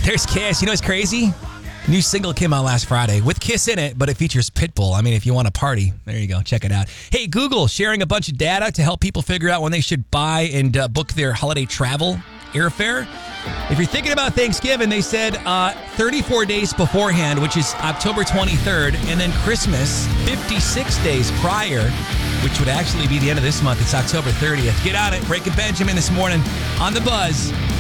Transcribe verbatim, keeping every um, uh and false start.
There's Kiss. You know what's crazy? New single came out last Friday with Kiss in it, but it features Pitbull. I mean, if you want to party, there you go. Check it out. Hey, Google sharing a bunch of data to help people figure out when they should buy and uh, book their holiday travel airfare. If you're thinking about Thanksgiving, they said uh, thirty-four days beforehand, which is October twenty-third, and then Christmas fifty-six days prior, which would actually be the end of this month. It's October thirtieth. Get on it. Breaking Benjamin this morning on The Buzz.